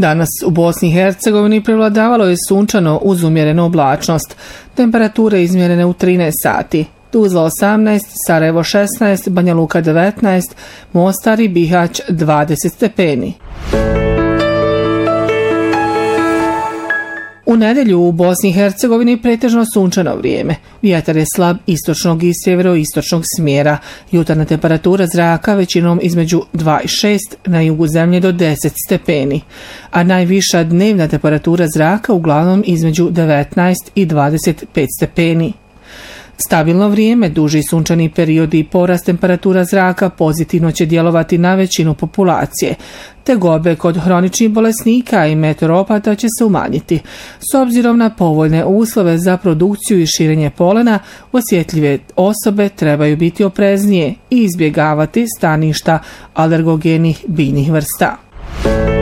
Danas u Bosni i Hercegovini prevladavalo je sunčano uz umjerenu oblačnost. Temperature izmjerene u 13 sati. Tuzla 18, Sarajevo 16, Banja Luka 19, Mostar i Bihać 20 stepeni. U nedjelju u Bosni i Hercegovini pretežno sunčano vrijeme. Vjetar je slab istočnog i sjeveroistočnog smjera. Jutarnja temperatura zraka većinom između 2 i 6, na jugu zemlje do 10 stepeni. A najviša dnevna temperatura zraka uglavnom između 19 i 25 stepeni. Stabilno vrijeme, duži sunčani periodi i porast temperatura zraka pozitivno će djelovati na većinu populacije. Tegobe kod hroničnih bolesnika i meteoropata će se umanjiti. S obzirom na povoljne uslove za produkciju i širenje polena, osjetljive osobe trebaju biti opreznije i izbjegavati staništa alergogenih biljnih vrsta.